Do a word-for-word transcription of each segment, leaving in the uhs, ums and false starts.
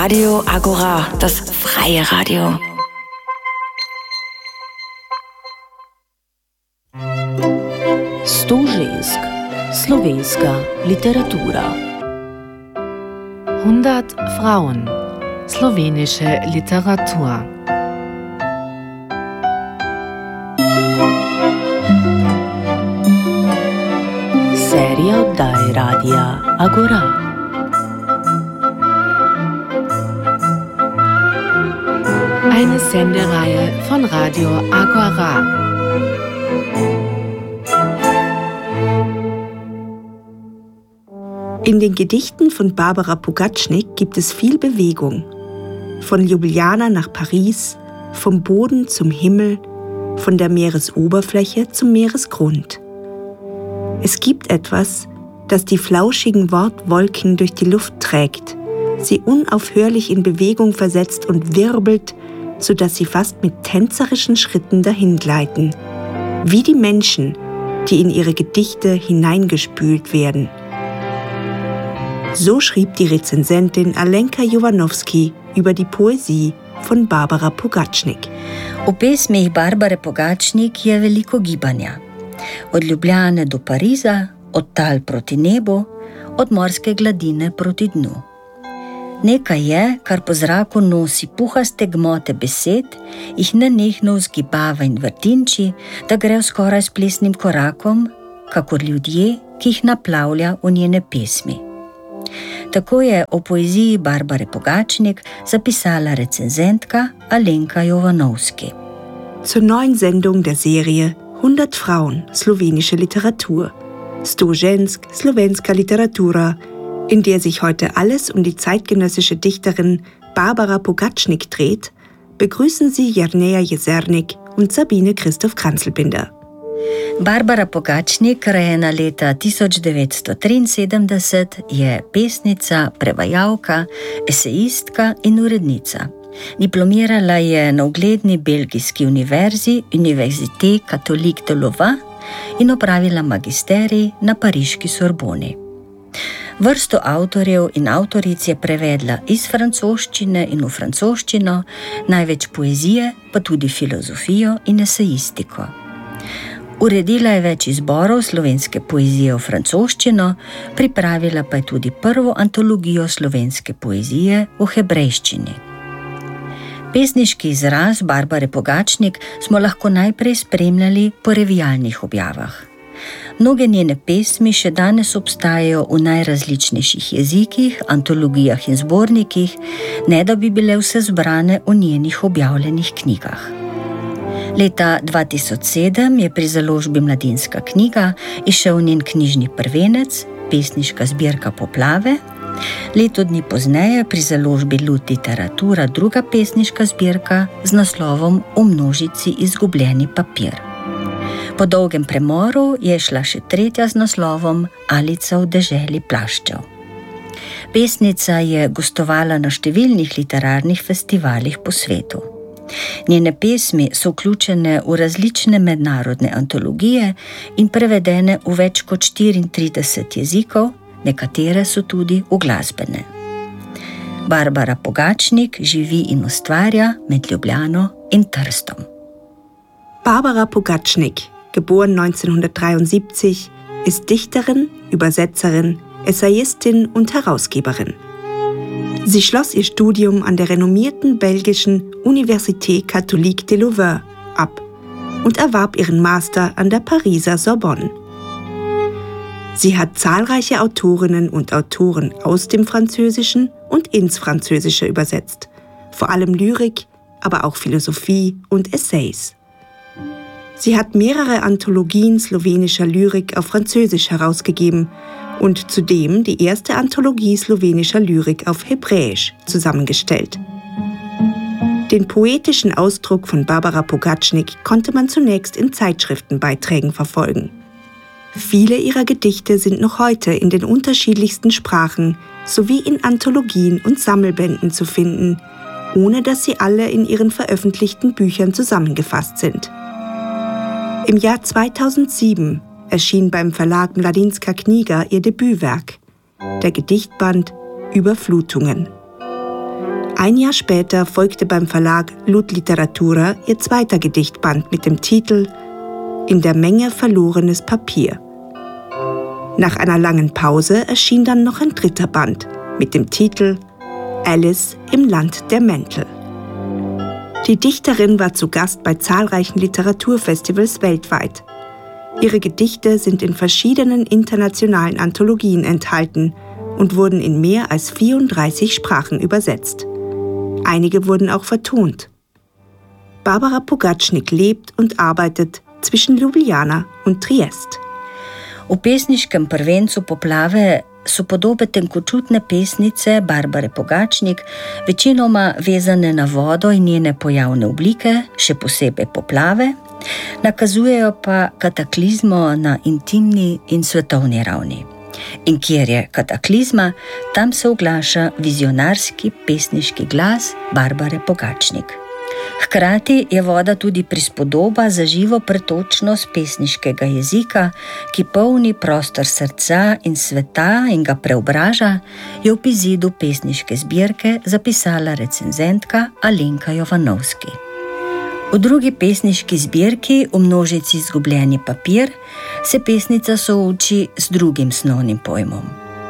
Radio Agora, das freie Radio. Sto žensk, slovenska literatura. hundert Frauen, slowenische Literatur. Serija oddaj Radia Agora. Eine Sendereihe von Radio Agora. In den Gedichten von Barbara Pogačnik gibt es viel Bewegung. Von Ljubljana nach Paris, vom Boden zum Himmel, von der Meeresoberfläche zum Meeresgrund. Es gibt etwas, das die flauschigen Wortwolken durch die Luft trägt, sie unaufhörlich in Bewegung versetzt und wirbelt, sodass sie fast mit tänzerischen Schritten dahingleiten. Wie die Menschen, die in ihre Gedichte hineingespült werden. So schrieb die Rezensentin Alenka Jovanovski über die Poesie von Barbara Pogačnik. V pesmih Barbare Pogačnik je veliko gibanja. Od Ljubljane do Pariza, od tal proti nebu, od morske gladine proti dnu. Nekaj je, kar po zraku nosi puhaste gmote besed, jih nenehno vzgibava in vrtinči, da grejo skoraj s plesnim korakom, kakor ljudje, ki jih naplavlja v njene pesmi. Tako je o poeziji Barbare Pogačnik zapisala recenzentka Alenka Jovanovski. Zur neuen Sendung der Serie hundert Frauen, slowenische Literatur. Sto žensk, slovenska literatura, in der sich heute alles um die zeitgenössische Dichterin Barbara Pogačnik dreht, begrüßen Sie Jerneja Jezernik und Sabine Christoph Kranzlbinder. Barbara Pogačnik, rojena leta tisoč devetsto triinsedemdeset, je pesnica, prevajalka, esejistka in urednica. Diplomirala je na ugledni belgijski univerzi Université Catholique de Louvain in opravila magisterij na pariški Sorboni. Vrsto avtorjev in avtoric je prevedla iz francoščine in v francoščino, največ poezije, pa tudi filozofijo in esejistiko. Uredila je več izborov slovenske poezije v francoščino, pripravila pa je tudi prvo antologijo slovenske poezije v hebrejščini. Pesniški izraz Barbare Pogačnik smo lahko najprej spremljali po revijalnih objavah. Mnoge njene pesmi še danes obstajajo v najrazličnejših jezikih, antologijah in zbornikih, ne da bi bile vse zbrane v njenih objavljenih knjigah. Leta dva tisoč sedem je pri založbi Mladinska knjiga izšel njen knjižni prvenec, pesniška zbirka Poplave, leto dni pozneje pri založbi Lud literatura druga pesniška zbirka z naslovom V množici izgubljeni papir. Po dolgem premoru je šla še tretja z naslovom Alica v deželi plaščev. Pesnica je gostovala na številnih literarnih festivalih po svetu. Njene pesmi so vključene v različne mednarodne antologije in prevedene v več kot štiriintrideset jezikov, nekatere so tudi uglasbene. Barbara Pogačnik živi in ustvarja med Ljubljano in Trstom. Barbara Pogačnik, geboren neunzehnhundertdreiundsiebzig, ist Dichterin, Übersetzerin, Essayistin und Herausgeberin. Sie schloss ihr Studium an der renommierten belgischen Université Catholique de Louvain ab und erwarb ihren Master an der Pariser Sorbonne. Sie hat zahlreiche Autorinnen und Autoren aus dem Französischen und ins Französische übersetzt, vor allem Lyrik, aber auch Philosophie und Essays. Sie hat mehrere Anthologien slowenischer Lyrik auf Französisch herausgegeben und zudem die erste Anthologie slowenischer Lyrik auf Hebräisch zusammengestellt. Den poetischen Ausdruck von Barbara Pogačnik konnte man zunächst in Zeitschriftenbeiträgen verfolgen. Viele ihrer Gedichte sind noch heute in den unterschiedlichsten Sprachen sowie in Anthologien und Sammelbänden zu finden, ohne dass sie alle in ihren veröffentlichten Büchern zusammengefasst sind. Im Jahr zweitausendsieben erschien beim Verlag Mladinska knjiga ihr Debütwerk, der Gedichtband Überflutungen. Ein Jahr später folgte beim Verlag Lud Literatura ihr zweiter Gedichtband mit dem Titel In der Menge verlorenes Papier. Nach einer langen Pause erschien dann noch ein dritter Band mit dem Titel Alice im Land der Mäntel. Die Dichterin war zu Gast bei zahlreichen Literaturfestivals weltweit. Ihre Gedichte sind in verschiedenen internationalen Anthologien enthalten und wurden in mehr als vierunddreißig Sprachen übersetzt. Einige wurden auch vertont. Barbara Pogačnik lebt und arbeitet zwischen Ljubljana und Triest. V pesniškem prvencu Poplave so podobe tenkočutne pesnice Barbare Pogačnik večinoma vezane na vodo in njene pojavne oblike, še posebej poplave, nakazujejo pa kataklizmo na intimni in svetovni ravni. In kjer je kataklizma, tam se oglaša vizionarski pesniški glas Barbare Pogačnik. Hkrati je voda tudi prispodoba za živo pretočnost pesniškega jezika, ki polni prostor srca in sveta in ga preobraža, je v prizidu pesniške zbirke zapisala recenzentka Alenka Jovanovski. V drugi pesniški zbirki v množici Izgubljeni papir se pesnica sooči z drugim snovnim pojmom.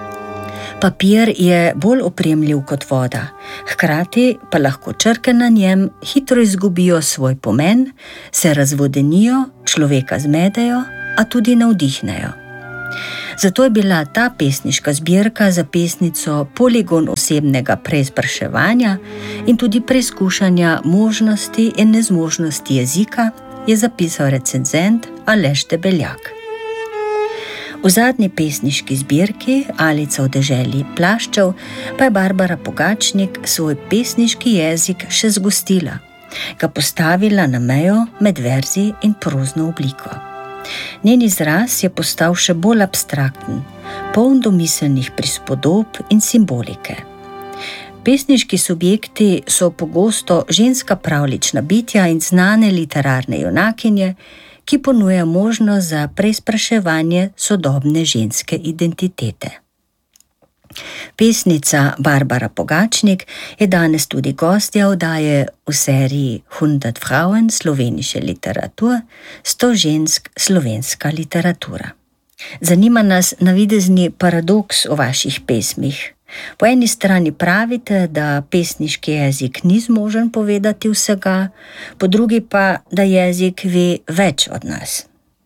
Papir je bolj opremljiv kot voda, hkrati pa lahko črke na njem hitro izgubijo svoj pomen, se razvodenijo, človeka zmedejo, a tudi navdihnejo. Zato je bila ta pesniška zbirka za pesnico poligon osebnega preizpraševanja in tudi preizkušanja možnosti in nezmožnosti jezika, je zapisal recenzent Aleš Debeljak. V zadnji pesniški zbirki Alica v deželi plaščev pa je Barbara Pogačnik svoj pesniški jezik še zgostila, ga postavila na mejo med verzi in prozno obliko. Njen izraz je postal še bolj abstrakten, poln domiselnih prispodob in simbolike. Pesniški subjekti so pogosto ženska pravljična bitja in znane literarne junakinje, ki ponuja možnost za preizpraševanje sodobne ženske identitete. Pesnica Barbara Pogačnik je danes tudi gostja oddaje v seriji hundert Frauen slovenische Literatur, sto žensk slovenska literatura. Zanima nas navidezni paradoks v vaših pesmih. Po eni strani pravite, da pesniški jezik ni zmožen povedati vsega, po drugi pa, da jezik ve več od nas.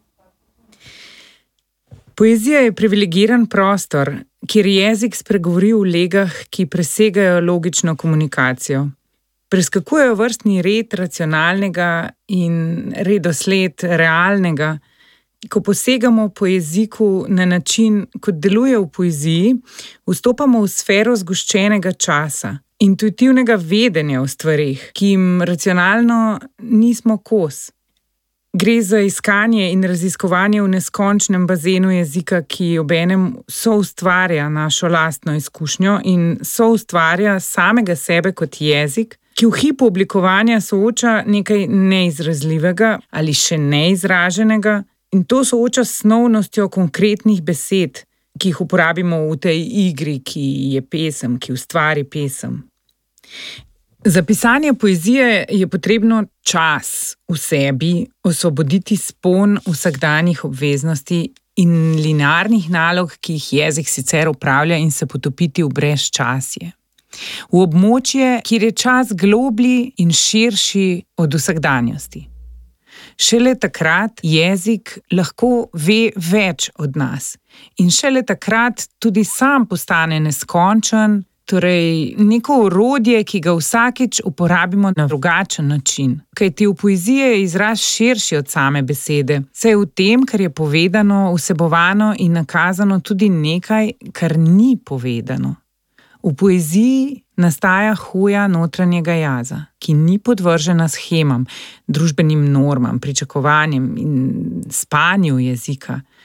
Poezija je privilegiran prostor, kjer jezik spregovori v legah, ki presegajo logično komunikacijo. Preskakujejo vrstni red racionalnega in redosled realnega. Ko posegamo po jeziku na način, kot deluje v poeziji, vstopamo v sfero zgoščenega časa, intuitivnega vedenja o stvarih, ki jim racionalno nismo kos. Gre za iskanje in raziskovanje v neskončnem bazenu jezika, ki obenem soustvarja našo lastno izkušnjo in soustvarja samega sebe kot jezik, ki v hipu oblikovanja sooča nekaj neizrazljivega ali še neizraženega, in to sooča s snovnostjo konkretnih besed, ki jih uporabimo v tej igri, ki je pesem, ki ustvari pesem. Za pisanje poezije je potrebno čas v sebi, osvoboditi spon vsakdanjih obveznosti in linearnih nalog, ki jih jezik sicer upravlja, in se potopiti v brezčasje. V območje, kjer je čas globlji in širši od vsakdanjosti. Šele takrat jezik lahko ve več od nas in šele takrat tudi sam postane neskončen, torej neko orodje, ki ga vsakič uporabimo na drugačen način. Kajti v poeziji je izraz širši od same besede, saj je v tem, kar je povedano, vsebovano in nakazano tudi nekaj, kar ni povedano. V poeziji nastaja hoja notranjega jaza, ki ni podvržena shemam, družbenim normam, pričakovanjem in spanju jezika.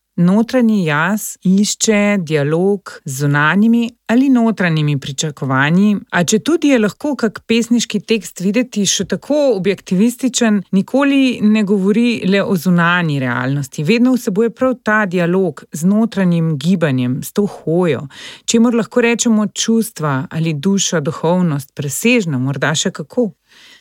Notranji jaz išče dialog z zunanjimi ali notranjimi pričakovanji, a če tudi je lahko kak pesniški tekst videti še tako objektivističen, nikoli ne govori le o zunanji realnosti. Vedno vsebuje prav ta dialog z notranjim gibanjem, s to hojo, čemur lahko rečemo čustva ali duša, duhovnost, presežno, morda še kako.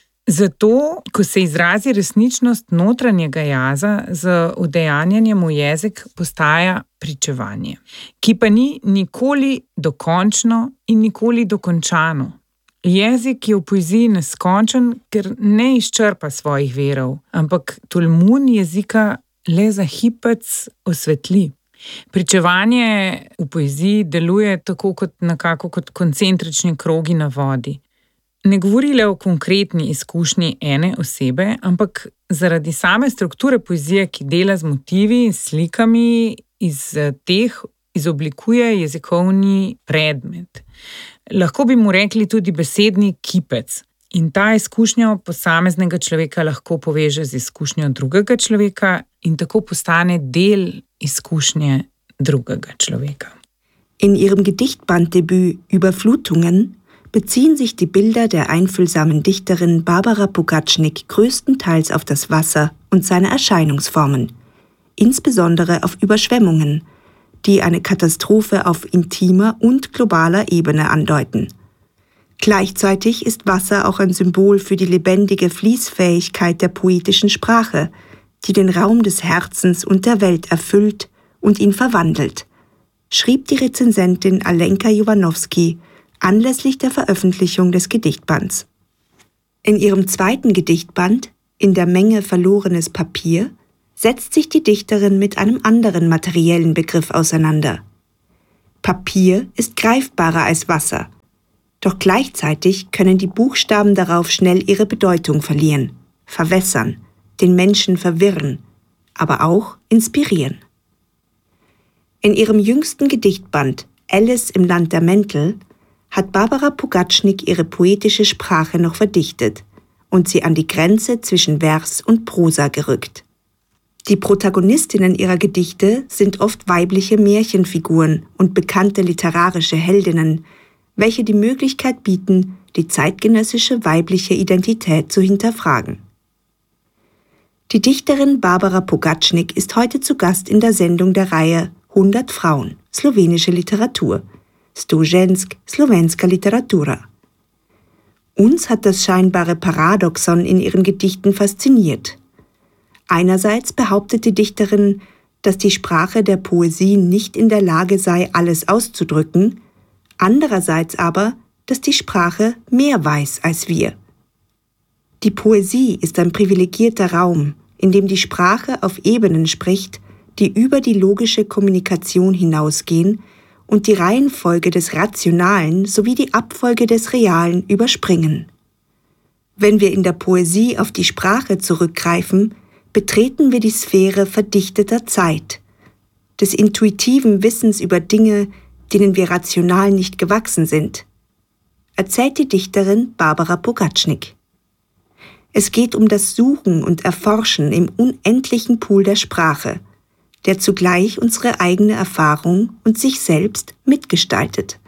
Zato, ko se izrazi resničnost notranjega jaza, z udejanjanjem v jezik postaja pričevanje, ki pa ni nikoli dokončno in nikoli dokončano. Jezik je v poeziji neskončen, ker ne izčrpa svojih virov, ampak tolmun jezika le za hipec osvetli. Pričevanje v poeziji deluje tako kot nekako kot koncentrični krogi na vodi. Ne govori le o konkretni izkušnji ene osebe, ampak zaradi same strukture poezije, ki dela z motivi in slikami, iz teh izoblikuje jezikovni predmet. Lahko bi mu rekli tudi besedni kipec. In ta izkušnjo posameznega človeka lahko poveže z izkušnjo drugega človeka in tako postane del izkušnje drugega človeka. In ihrem Gedichtbanddebüt Überflutungen beziehen sich die Bilder der einfühlsamen Dichterin Barbara Pogačnik größtenteils auf das Wasser und seine Erscheinungsformen, insbesondere auf Überschwemmungen, die eine Katastrophe auf intimer und globaler Ebene andeuten. Gleichzeitig ist Wasser auch ein Symbol für die lebendige Fließfähigkeit der poetischen Sprache, die den Raum des Herzens und der Welt erfüllt und ihn verwandelt, schrieb die Rezensentin Alenka Jovanovski anlässlich der Veröffentlichung des Gedichtbands. In ihrem zweiten Gedichtband, In der Menge verlorenes Papier, setzt sich die Dichterin mit einem anderen materiellen Begriff auseinander. Papier ist greifbarer als Wasser, doch gleichzeitig können die Buchstaben darauf schnell ihre Bedeutung verlieren, verwässern, den Menschen verwirren, aber auch inspirieren. In ihrem jüngsten Gedichtband Alice im Land der Mäntel hat Barbara Pogačnik ihre poetische Sprache noch verdichtet und sie an die Grenze zwischen Vers und Prosa gerückt. Die Protagonistinnen ihrer Gedichte sind oft weibliche Märchenfiguren und bekannte literarische Heldinnen, welche die Möglichkeit bieten, die zeitgenössische weibliche Identität zu hinterfragen. Die Dichterin Barbara Pogačnik ist heute zu Gast in der Sendung der Reihe hundert Frauen, slowenische Literatur, sto žensk, slovenska literatura. Uns hat das scheinbare Paradoxon in ihren Gedichten fasziniert. Einerseits behauptet die Dichterin, dass die Sprache der Poesie nicht in der Lage sei, alles auszudrücken, andererseits aber, dass die Sprache mehr weiß als wir. Die Poesie ist ein privilegierter Raum, in dem die Sprache auf Ebenen spricht, die über die logische Kommunikation hinausgehen und die Reihenfolge des Rationalen sowie die Abfolge des Realen überspringen. Wenn wir in der Poesie auf die Sprache zurückgreifen, betreten wir die Sphäre verdichteter Zeit, des intuitiven Wissens über Dinge, denen wir rational nicht gewachsen sind, erzählt die Dichterin Barbara Pogačnik. Es geht um das Suchen und Erforschen im unendlichen Pool der Sprache, der zugleich unsere eigene Erfahrung und sich selbst mitgestaltet.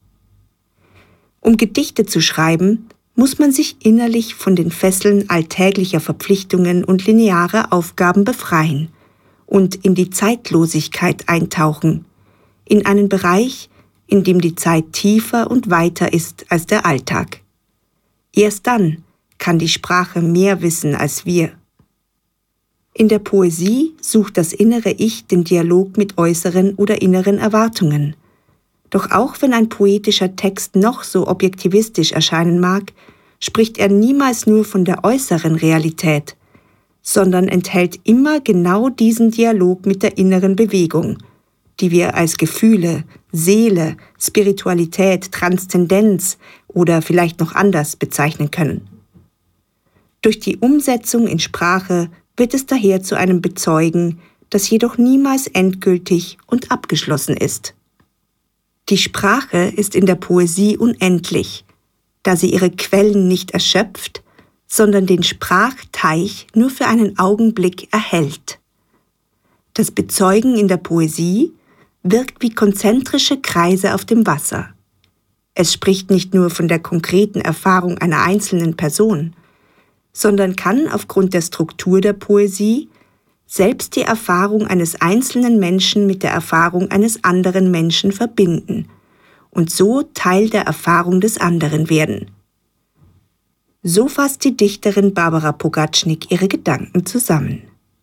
Um Gedichte zu schreiben, muss man sich innerlich von den Fesseln alltäglicher Verpflichtungen und linearer Aufgaben befreien und in die Zeitlosigkeit eintauchen, in einen Bereich, in dem die Zeit tiefer und weiter ist als der Alltag. Erst dann kann die Sprache mehr wissen als wir. In der Poesie sucht das innere Ich den Dialog mit äußeren oder inneren Erwartungen. Doch auch wenn ein poetischer Text noch so objektivistisch erscheinen mag, spricht er niemals nur von der äußeren Realität, sondern enthält immer genau diesen Dialog mit der inneren Bewegung, die wir als Gefühle, Seele, Spiritualität, Transzendenz oder vielleicht noch anders bezeichnen können. Durch die Umsetzung in Sprache wird es daher zu einem Bezeugen, das jedoch niemals endgültig und abgeschlossen ist. Die Sprache ist in der Poesie unendlich, da sie ihre Quellen nicht erschöpft, sondern den Sprachteich nur für einen Augenblick erhält. Das Bezeugen in der Poesie wirkt wie konzentrische Kreise auf dem Wasser. Es spricht nicht nur von der konkreten Erfahrung einer einzelnen Person, sondern kann aufgrund der Struktur der Poesie selbst die Erfahrung eines einzelnen Menschen mit der Erfahrung eines anderen Menschen verbinden und so Teil der Erfahrung des anderen werden. So fasst die Dichterin Barbara Pogačnik ihre Gedanken zusammen.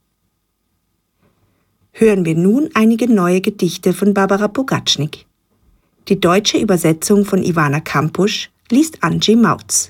Hören wir nun einige neue Gedichte von Barbara Pogačnik. Die deutsche Übersetzung von Ivana Kampusch liest Angie Mautz.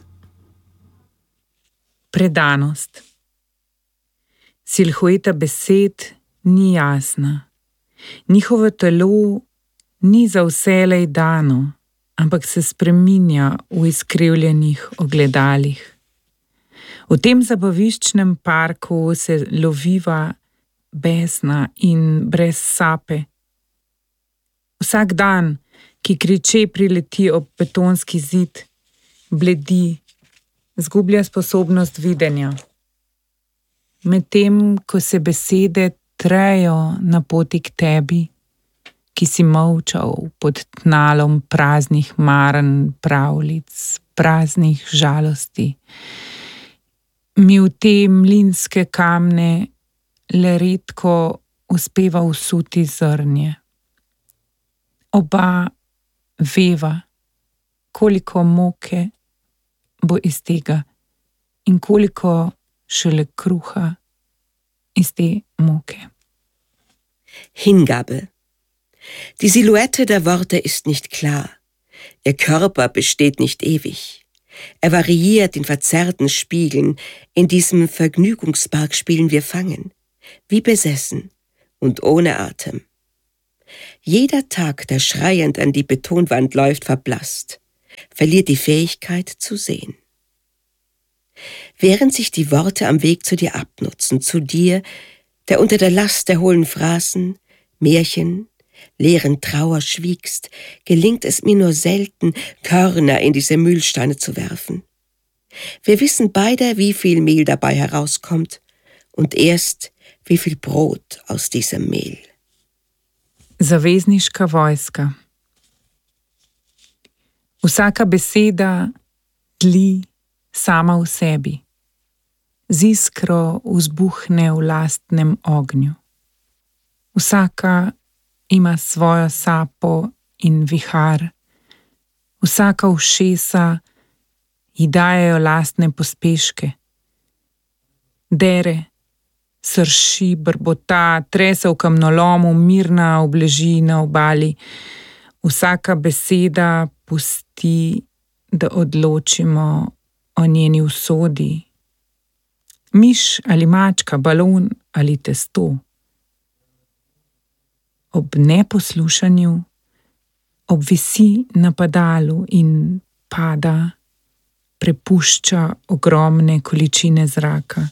Predanost. Silhueta besed ni jasna. Njihovo telo ni za vselej dano, ampak se spreminja v izkrivljenih ogledalih. V tem zabaviščnem parku se loviva besna in brez sape. Vsak dan, ki kriče prileti ob betonski zid, bledi, zgublja sposobnost videnja. Medtem, ko se besede trejo na poti k tebi, ki si molčal pod tnalom praznih maran pravljic, praznih žalosti, mi v te mlinske kamne le redko uspeva usuti zrnje. Oba veva, koliko moke bo iz tega in koliko šele kruha iz te moke. Hingabe. Die Silhouette der Worte ist nicht klar. Ihr Körper besteht nicht ewig. Er variiert in verzerrten Spiegeln. In diesem Vergnügungspark spielen wir Fangen, wie besessen und ohne Atem. Jeder Tag, der schreiend an die Betonwand läuft, verblasst, verliert die Fähigkeit zu sehen. Während sich die Worte am Weg zu dir abnutzen, zu dir, der unter der Last der hohlen Phrasen, Märchen, leeren Trauer schwiegst, gelingt es mir nur selten, Körner in diese Mühlsteine zu werfen. Wir wissen beide, wie viel Mehl dabei herauskommt und erst, wie viel Brot aus diesem Mehl. Zavezniška vojska. Vsaka beseda tli sama v sebi. Z iskro vzbuhne v lastnem ognju. Vsaka ima svojo sapo in vihar. Vsaka ušesa ji dajejo lastne pospeške. Dere, srši, brbota, trese v kamnolomu, mirna obleži na obali. Vsaka beseda pusti, da odločimo o njeni usodi. Miš ali mačka, balon ali testo. Ob neposlušanju obvisi na padalu in pada, prepušča ogromne količine zraka.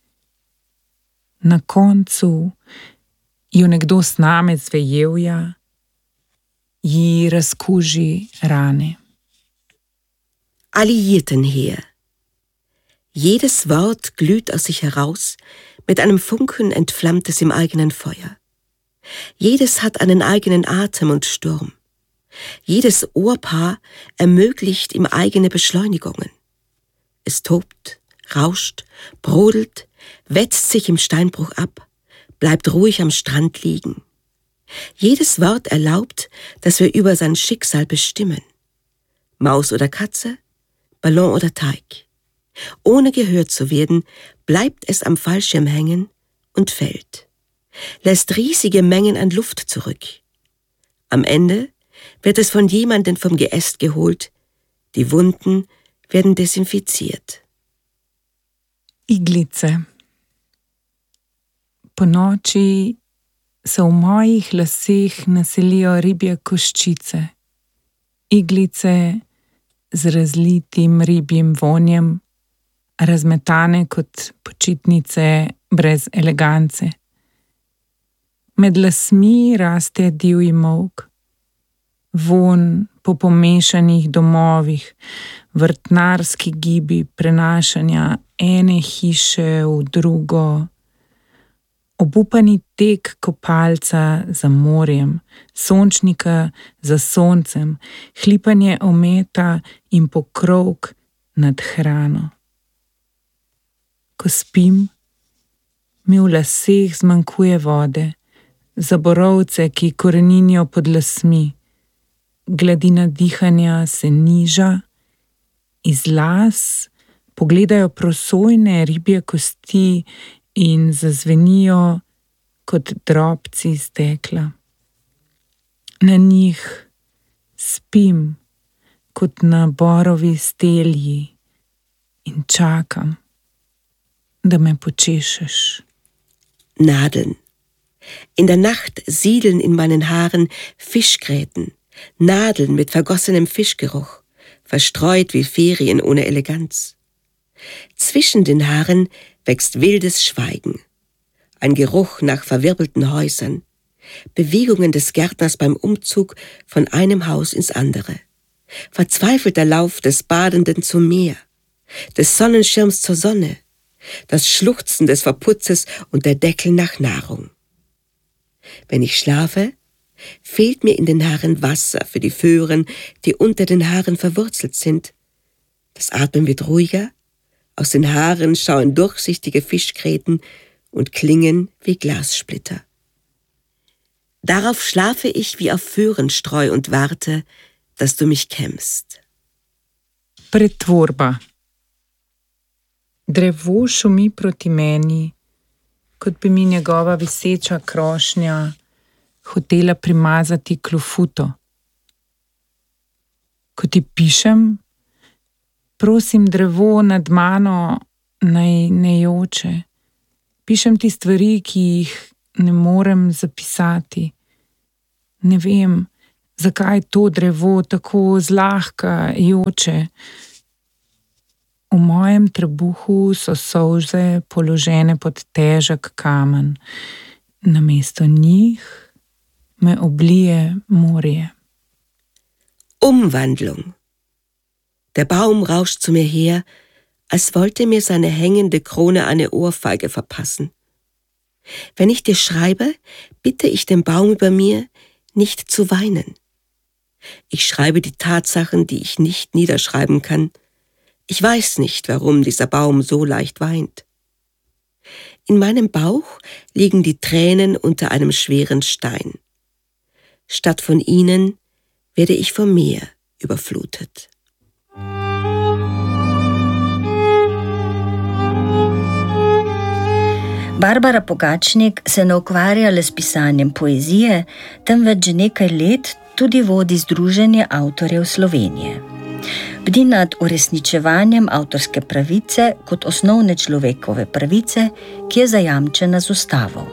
Na koncu jo nekdo sname z vejevja, ji razkuži rane. Alliierten her. Jedes Wort glüht aus sich heraus, mit einem Funken entflammt es im eigenen Feuer. Jedes hat einen eigenen Atem und Sturm. Jedes Ohrpaar ermöglicht ihm eigene Beschleunigungen. Es tobt, rauscht, brodelt, wetzt sich im Steinbruch ab, bleibt ruhig am Strand liegen. Jedes Wort erlaubt, dass wir über sein Schicksal bestimmen. Maus oder Katze, Ballon oder Teig. Ohne gehört zu werden, bleibt es am Fallschirm hängen und fällt. Lässt riesige Mengen an Luft zurück. Am Ende wird es von jemandem vom Geäst geholt, die Wunden werden desinfiziert. Iglice. Po noči se v mojih laseh naselijo ribje koščice. Iglice z razlitim ribjim vonjem, razmetane kot počitnice brez elegance. Med lasmi raste divji molk, vonj po pomešanih domovih, vrtnarski gibi prenašanja ene hiše v drugo, Obupani tek kopalca za morjem, sončnika za soncem, hlipanje ometa in pokrovk nad hrano. Ko spim, mi v laseh zmanjkuje vode, za borovce, ki koreninijo pod lasmi. Gladina dihanja se niža, iz las pogledajo prosojne ribje kosti in zazvenijo kot drobci stekla. Na njih spim kot na borovi stelji in čakam, da me počešeš. Nadeln. In der Nacht siedeln in meinen Haaren Fischgräten, Nadeln mit vergossenem Fischgeruch, verstreut wie Ferien ohne Eleganz. Zwischen den Haaren wächst wildes Schweigen, ein Geruch nach verwirbelten Häusern, Bewegungen des Gärtners beim Umzug von einem Haus ins andere, verzweifelter Lauf des Badenden zum Meer, des Sonnenschirms zur Sonne, das Schluchzen des Verputzes und der Deckel nach Nahrung. Wenn ich schlafe, fehlt mir in den Haaren Wasser für die Föhren, die unter den Haaren verwurzelt sind. Das Atmen wird ruhiger, aus den Haaren schauen durchsichtige Fischgräten und klingen wie Glassplitter. Darauf schlafe ich wie auf Föhrenstreu und warte, dass du mich kämmst. Pretvorba. Drevo šumi proti meni, kot bi mi njegova viseča krošnja hotela primazati klofuto. Ko ti pišem, prosim drevo nad mano naj ne joče. Pišem ti stvari, ki jih ne morem zapisati. Ne vem, zakaj to drevo tako zlahka joče. V mojem trebuhu so solze položene pod težek kamen. Namesto njih me oblije morje. Umwandlung. Der Baum rauscht zu mir her, als wollte mir seine hängende Krone eine Ohrfeige verpassen. Wenn ich dir schreibe, bitte ich den Baum über mir, nicht zu weinen. Ich schreibe die Tatsachen, die ich nicht niederschreiben kann. Ich weiß nicht, warum dieser Baum so leicht weint. In meinem Bauch liegen die Tränen unter einem schweren Stein. Statt von ihnen werde ich vom Meer überflutet. Barbara Pogačnik se ne ukvarja le s pisanjem poezije, temveč že nekaj let tudi vodi Združenje avtorjev Slovenije. Bdi nad uresničevanjem avtorske pravice kot osnovne človekove pravice, ki je zajamčena z ustavo.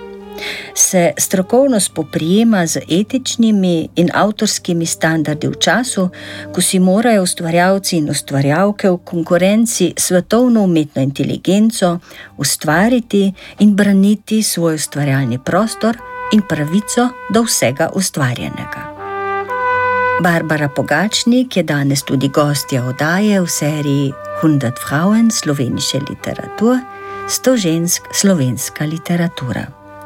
Se strokovno spoprijema z etičnimi in avtorskimi standardi v času, ko si morajo ustvarjalci in ustvarjalke v konkurenci svetovno umetno inteligenco ustvariti in braniti svoj ustvarjalni prostor in pravico do vsega ustvarjenega. Barbara Pogačnik je danes tudi gostja oddaje v seriji hundert Frauen slovenische Literatur, sto žensk slovenska literatura.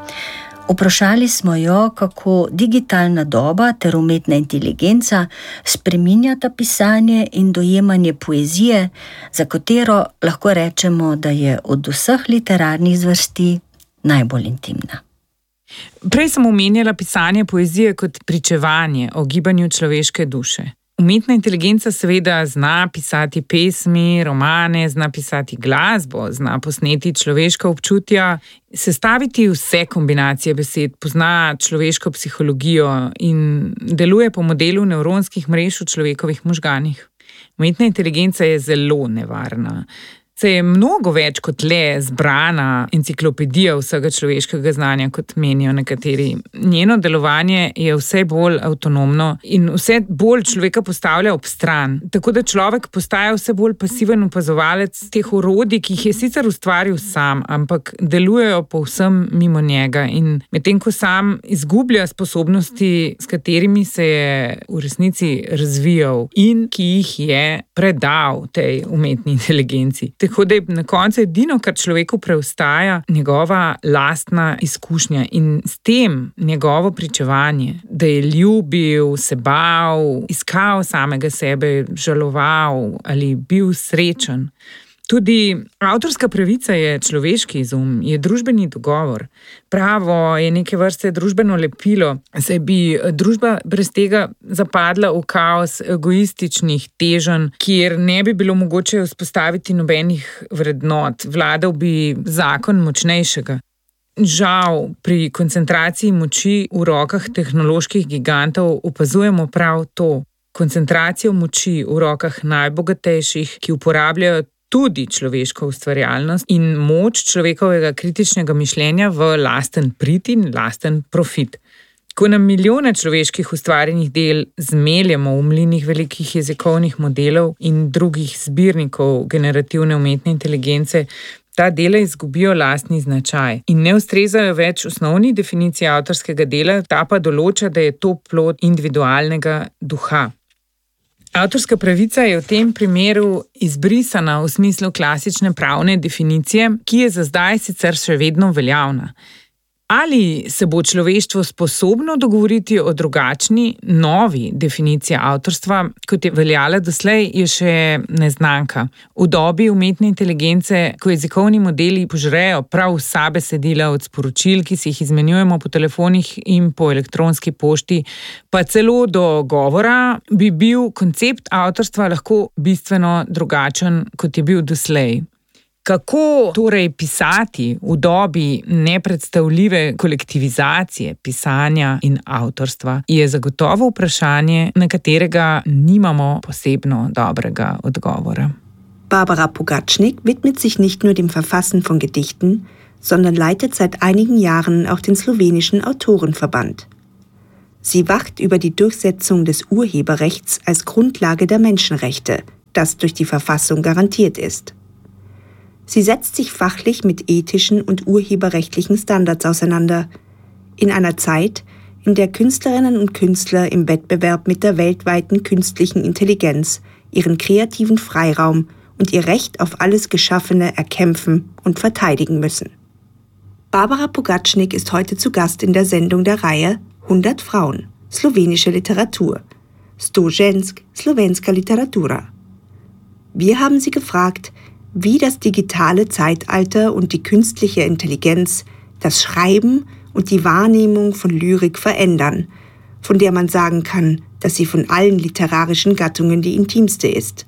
Vprašali smo jo, kako digitalna doba ter umetna inteligenca spreminjata pisanje in dojemanje poezije, za katero lahko rečemo, da je od vseh literarnih zvrsti najbolj intimna. Prej sem omenjala pisanje poezije kot pričevanje o gibanju človeške duše. Umetna inteligenca seveda zna pisati pesmi, romane, zna pisati glasbo, zna posneti človeška občutja, sestaviti vse kombinacije besed, pozna človeško psihologijo in deluje po modelu nevronskih mrež v človekovih možganih. Umetna inteligenca je zelo nevarna. Se je mnogo več kot le zbrana enciklopedija vsega človeškega znanja, kot menijo nekateri. Njeno delovanje je vse bolj avtonomno in vse bolj človeka postavlja ob stran. Tako da človek postaja vse bolj pasiven opazovalec teh orodij, ki jih je sicer ustvaril sam, ampak delujejo povsem mimo njega. In medtem ko sam izgublja sposobnosti, s katerimi se je v resnici razvijal in ki jih je predal tej umetni inteligenci. Tako da je na koncu edino, kar človeku preostaja, njegova lastna izkušnja in s tem njegovo pričevanje, da je ljubil, se bal, iskal samega sebe, žaloval ali bil srečen. Tudi avtorska pravica je človeški izum, je družbeni dogovor. Pravo je neke vrste družbeno lepilo, saj bi družba brez tega zapadla v kaos egoističnih teženj, kjer ne bi bilo mogoče vzpostaviti nobenih vrednot, vladal bi zakon močnejšega. Žal, pri koncentraciji moči v rokah tehnoloških gigantov opazujemo prav to. Koncentracijo moči v rokah najbogatejših, ki uporabljajo tudi človeško ustvarjalnost in moč človekovega kritičnega mišljenja v lasten prid in lasten profit. Ko nam milijone človeških ustvarjenih del zmeljemo v mlinih velikih jezikovnih modelov in drugih zbirnikov generativne umetne inteligence, ta dela izgubijo lastni značaj in ne ustrezajo več osnovni definiciji avtorskega dela, ta pa določa, da je to plod individualnega duha. Avtorska pravica je v tem primeru izbrisana v smislu klasične pravne definicije, ki je za zdaj sicer še vedno veljavna. Ali se bo človeštvo sposobno dogovoriti o drugačni, novi definiciji avtorstva, kot je veljala doslej, je še neznanka. V dobi umetne inteligence, ko jezikovni modeli požrejo prav vsa besedila od sporočil, ki si jih izmenjujemo po telefonih in po elektronski pošti, pa celo do govora, bi bil koncept avtorstva lahko bistveno drugačen, kot je bil doslej. Kako torej pisati v dobi nepredstavljive kolektivizacije pisanja in avtorstva, je zagotovo vprašanje, na katerega nimamo posebno dobrega odgovora. Barbara Pogačnik widmet sich nicht nur dem Verfassen von Gedichten, sondern leitet seit einigen Jahren auch den slowenischen Autorenverband. Sie wacht über die Durchsetzung des Urheberrechts als Grundlage der Menschenrechte, das durch die Verfassung garantiert ist. Sie setzt sich fachlich mit ethischen und urheberrechtlichen Standards auseinander, in einer Zeit, in der Künstlerinnen und Künstler im Wettbewerb mit der weltweiten künstlichen Intelligenz ihren kreativen Freiraum und ihr Recht auf alles Geschaffene erkämpfen und verteidigen müssen. Barbara Pogačnik ist heute zu Gast in der Sendung der Reihe hundert Frauen, slowenische Literatur, sto žensk, slovenska literatura. Wir haben sie gefragt, wie das digitale Zeitalter und die künstliche Intelligenz das Schreiben und die Wahrnehmung von Lyrik verändern, von der man sagen kann, dass sie von allen literarischen Gattungen die intimste ist.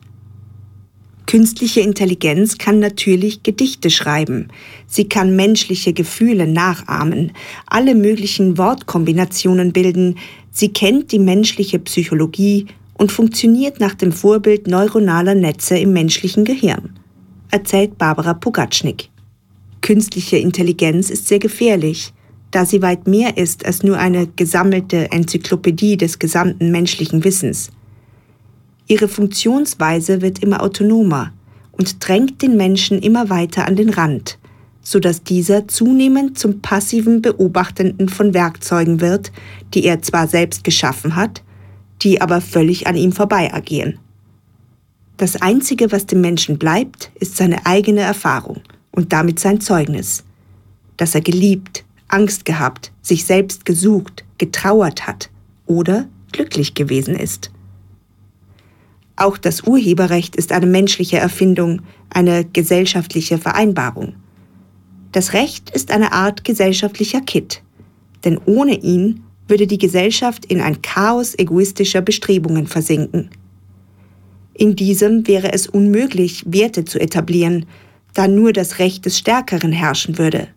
Künstliche Intelligenz kann natürlich Gedichte schreiben, sie kann menschliche Gefühle nachahmen, alle möglichen Wortkombinationen bilden, sie kennt die menschliche Psychologie und funktioniert nach dem Vorbild neuronaler Netze im menschlichen Gehirn, erzählt Barbara Pogačnik. Künstliche Intelligenz ist sehr gefährlich, da sie weit mehr ist als nur eine gesammelte Enzyklopädie des gesamten menschlichen Wissens. Ihre Funktionsweise wird immer autonomer und drängt den Menschen immer weiter an den Rand, sodass dieser zunehmend zum passiven Beobachtenden von Werkzeugen wird, die er zwar selbst geschaffen hat, die aber völlig an ihm vorbei agieren. Das Einzige, was dem Menschen bleibt, ist seine eigene Erfahrung und damit sein Zeugnis. Dass er geliebt, Angst gehabt, sich selbst gesucht, getrauert hat oder glücklich gewesen ist. Auch das Urheberrecht ist eine menschliche Erfindung, eine gesellschaftliche Vereinbarung. Das Recht ist eine Art gesellschaftlicher Kitt, denn ohne ihn würde die Gesellschaft in ein Chaos egoistischer Bestrebungen versinken. In diesem wäre es unmöglich, Werte zu etablieren, da nur das Recht des Stärkeren herrschen würde.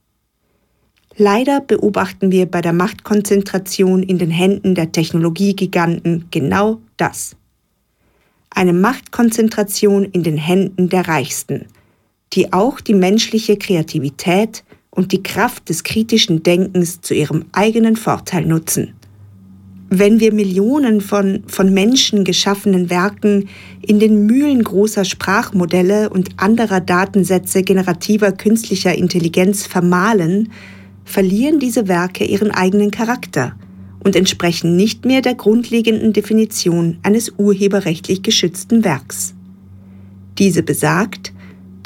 Leider beobachten wir bei der Machtkonzentration in den Händen der Technologiegiganten genau das. Eine Machtkonzentration in den Händen der Reichsten, die auch die menschliche Kreativität und die Kraft des kritischen Denkens zu ihrem eigenen Vorteil nutzen. Wenn wir Millionen von, von Menschen geschaffenen Werken in den Mühlen großer Sprachmodelle und anderer Datensätze generativer künstlicher Intelligenz vermahlen, verlieren diese Werke ihren eigenen Charakter und entsprechen nicht mehr der grundlegenden Definition eines urheberrechtlich geschützten Werks. Diese besagt,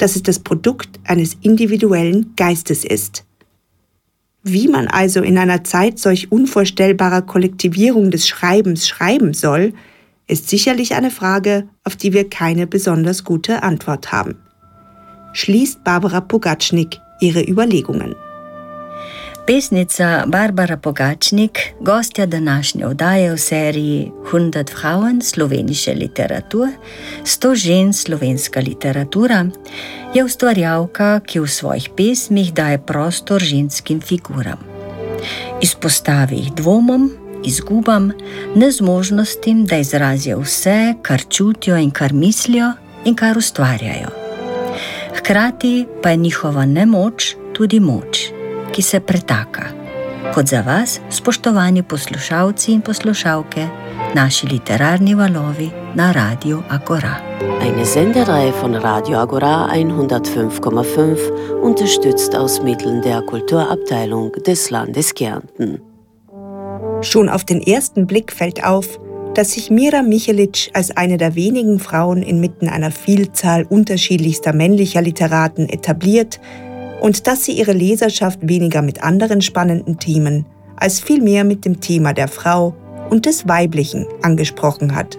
dass es das Produkt eines individuellen Geistes ist. Wie man also in einer Zeit solch unvorstellbarer Kollektivierung des Schreibens schreiben soll, ist sicherlich eine Frage, auf die wir keine besonders gute Antwort haben. Schließt Barbara Pogačnik ihre Überlegungen. Pesnica Barbara Pogačnik, gostja današnje oddaje v seriji hundert Frauen slovenische literatur, sto žensk slovenska literatura, je ustvarjalka, ki v svojih pesmih daje prostor ženskim figuram. Izpostavi jih dvomom, izgubam, nezmožnostim, da izrazijo vse, kar čutijo in kar mislijo in kar ustvarjajo. Hkrati pa je njihova nemoč tudi moč, ki se pretaka. Kot za vas, spoštovani poslušalci in poslušalke, naši literarni valovi na Radio Agora. Eine Sendereihe von Radio Agora hundertfünf Komma fünf, unterstützt aus Mitteln der Kulturabteilung des Landes Kärnten. Schon auf den ersten Blick fällt auf, dass sich Mira Michelitsch als eine der wenigen Frauen inmitten einer Vielzahl unterschiedlichster männlicher Literaten etabliert und dass sie ihre Leserschaft weniger mit anderen spannenden Themen als vielmehr mit dem Thema der Frau und des Weiblichen angesprochen hat.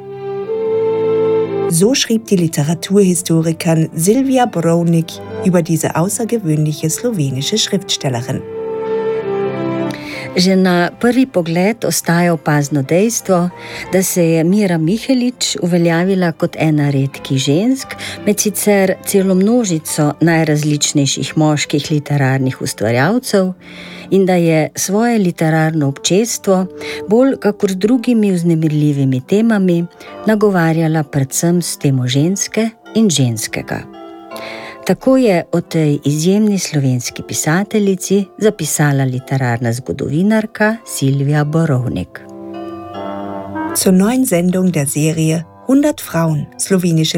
So schrieb die Literaturhistorikerin Silvia Borovnik über diese außergewöhnliche slowenische Schriftstellerin. Že na prvi pogled ostaja opazno dejstvo, da se je Mira Michelitsch uveljavila kot ena redkih žensk med sicer celo množico najrazličnejših moških literarnih ustvarjalcev in da je svoje literarno občestvo bolj kakor z drugimi vznemirljivimi temami nagovarjala predvsem s temo ženske in ženskega. Tako je o tej izjemni slovenski pisateljici zapisala literarna zgodovinarka Silvia Borovnik. Zur neuen Sendung der Serie hundert Frauen slowenische